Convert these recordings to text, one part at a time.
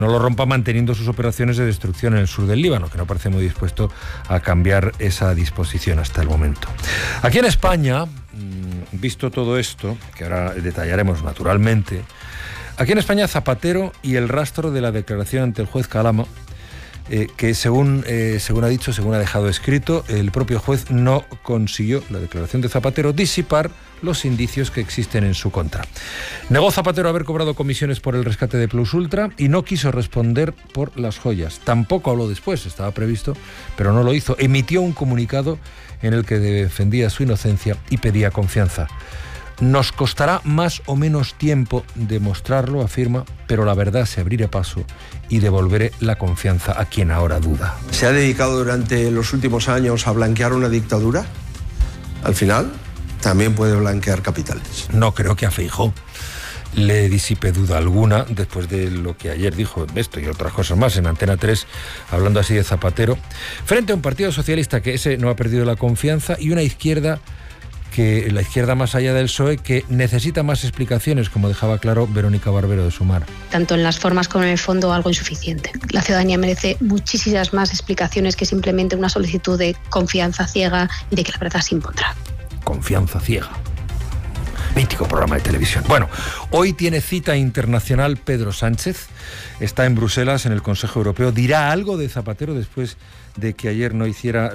no lo rompa manteniendo sus operaciones de destrucción en el sur del Líbano, que no parece muy dispuesto a cambiar esa disposición hasta el momento. Aquí en España, visto todo esto, que ahora detallaremos naturalmente, aquí en España Zapatero y el rastro de la declaración ante el juez Calamo, que según ha dicho, según ha dejado escrito, el propio juez no consiguió, la declaración de Zapatero, disipar los indicios que existen en su contra. Negó Zapatero haber cobrado comisiones por el rescate de Plus Ultra y no quiso responder por las joyas. Tampoco habló después, estaba previsto, pero no lo hizo. Emitió un comunicado en el que defendía su inocencia y pedía confianza. Nos costará más o menos tiempo demostrarlo, afirma, pero la verdad se abrirá paso y devolveré la confianza a quien ahora duda. ¿Se ha dedicado durante los últimos años a blanquear una dictadura? Al final, también puede blanquear capitales. No creo que a Feijóo le disipe duda alguna después de lo que ayer dijo esto y otras cosas más en Antena 3, hablando así de Zapatero, frente a un partido socialista que ese no ha perdido la confianza y una izquierda que la izquierda más allá del PSOE, que necesita más explicaciones, como dejaba claro Verónica Barbero de Sumar. Tanto en las formas como en el fondo, algo insuficiente. La ciudadanía merece muchísimas más explicaciones que simplemente una solicitud de confianza ciega y de que la verdad se impondrá. Confianza ciega. Mítico programa de televisión. Bueno, hoy tiene cita internacional Pedro Sánchez. Está en Bruselas, en el Consejo Europeo. Dirá algo de Zapatero después de que ayer no hiciera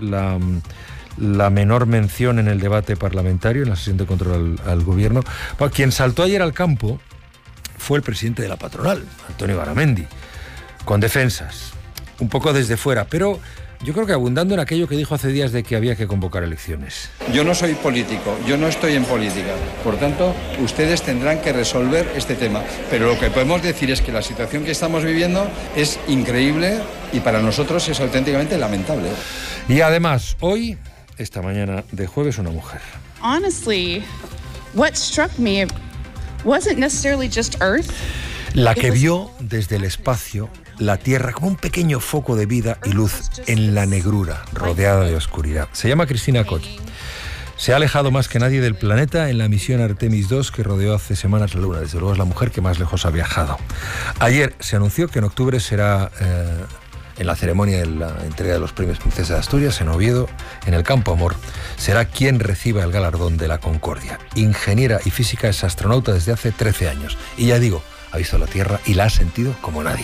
la menor mención en el debate parlamentario, en la sesión de control al gobierno. Bueno, quien saltó ayer al campo fue el presidente de la patronal, Antonio Garamendi, con defensas, un poco desde fuera, pero yo creo que abundando en aquello que dijo hace días de que había que convocar elecciones. Yo no soy político, yo no estoy en política, por tanto, ustedes tendrán que resolver este tema, pero lo que podemos decir es que la situación que estamos viviendo es increíble y para nosotros es auténticamente lamentable. Y además, hoy, esta mañana de jueves, una mujer. Honestly, what struck me wasn't necessarily just Earth. La que vio desde el espacio la Tierra como un pequeño foco de vida y luz en la negrura, rodeada de oscuridad. Se llama Cristina Koch. Se ha alejado más que nadie del planeta en la misión Artemis II que rodeó hace semanas la Luna. Desde luego es la mujer que más lejos ha viajado. Ayer se anunció que en octubre será en la ceremonia de la entrega de los premios Princesa de Asturias, en Oviedo, en el Campo Amor, será quien reciba el galardón de la Concordia. Ingeniera y física, es astronauta desde hace 13 años. Y ya digo, ha visto la Tierra y la ha sentido como nadie.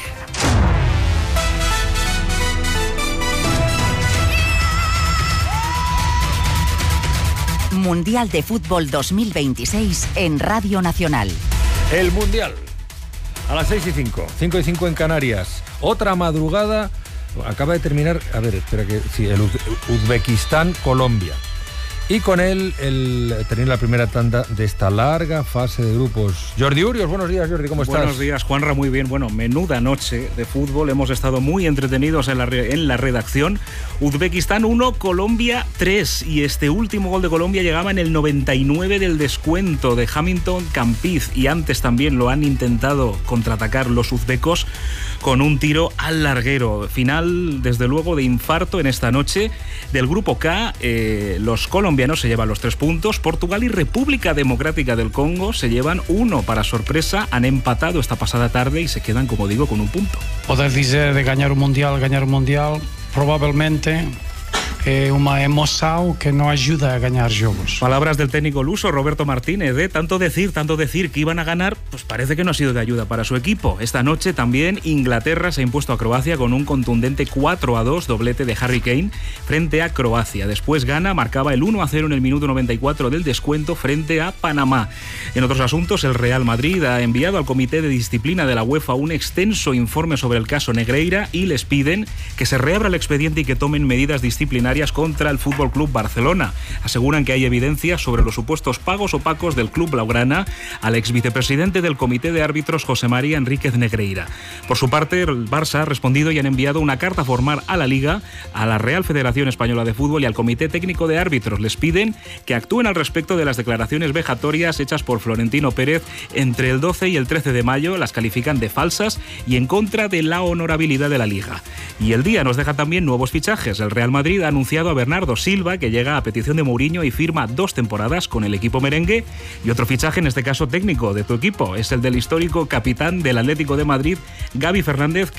Mundial de Fútbol 2026 en Radio Nacional. El Mundial. A las 6:05, 5:05 en Canarias. Otra madrugada. Acaba de terminar, a ver, espera que sí, el Uzbekistán-Colombia. Y con él termina la primera tanda de esta larga fase de grupos. Jordi Urios, buenos días, Jordi, ¿cómo estás? Buenos días, Juanra, muy bien. Bueno, menuda noche de fútbol. Hemos estado muy entretenidos en la redacción. Uzbekistán 1, Colombia 3. Y este último gol de Colombia llegaba en el 99 del descuento de Hamilton Campiz. Y antes también lo han intentado contraatacar los uzbecos con un tiro al larguero. Final, desde luego, de infarto en esta noche. Del grupo K, los colombianos se llevan los 3 puntos. Portugal y República Democrática del Congo se llevan 1 para sorpresa. Han empatado esta pasada tarde y se quedan, como digo, con 1 punto. Poder dizer de ganhar o Mundial, provavelmente é uma emoção que não ajuda a ganhar jogos. Palabras del técnico luso Roberto Martínez, de tanto decir que iban a ganar, pues parece que no ha sido de ayuda para su equipo. Esta noche también Inglaterra se ha impuesto a Croacia con un contundente 4-2, doblete de Harry Kane frente a Croacia. Después Ghana marcaba el 1-0 en el minuto 94 del descuento frente a Panamá. En otros asuntos, el Real Madrid ha enviado al Comité de Disciplina de la UEFA un extenso informe sobre el caso Negreira y les piden que se reabra el expediente y que tomen medidas disciplinarias contra el FC Barcelona. Aseguran que hay evidencia sobre los supuestos pagos opacos del club blaugrana al exvicepresidente del Comité de Árbitros, José María Enríquez Negreira. Por su parte, el Barça ha respondido y han enviado una carta formal a la Liga, a la Real Federación Española de Fútbol y al Comité Técnico de Árbitros. Les piden que actúen al respecto de las declaraciones vejatorias hechas por Florentino Pérez entre el 12 y el 13 de mayo. Las califican de falsas y en contra de la honorabilidad de la Liga. Y el día nos deja también nuevos fichajes. El Real Madrid ha anunciado a Bernardo Silva, que llega a petición de Mourinho y firma 2 temporadas con el equipo merengue. Y otro fichaje, en este caso técnico de tu equipo, es el del histórico capitán del Atlético de Madrid, Gavi Fernández,